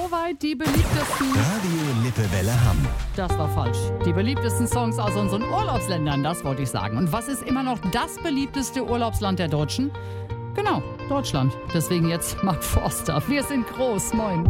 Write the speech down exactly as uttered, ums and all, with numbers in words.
Soweit die beliebtesten... Radio Lippewelle Hamm. Das war falsch. Die beliebtesten Songs aus unseren Urlaubsländern, das wollte ich sagen. Und was ist immer noch das beliebteste Urlaubsland der Deutschen? Genau, Deutschland. Deswegen jetzt Mark Forster. Wir sind groß. Moin.